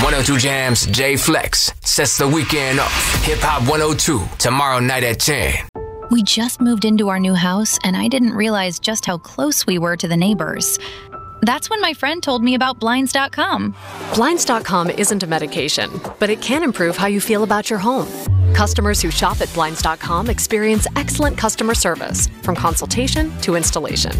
102 Jams J Flex sets the weekend off. Hip Hop 102 tomorrow night at 10. We just moved into our new house, and I didn't realize just how close we were to the neighbors. That's when my friend told me about Blinds.com. Blinds.com isn't a medication, but it can improve how you feel about your home. Customers who shop at Blinds.com experience excellent customer service, from consultation to installation.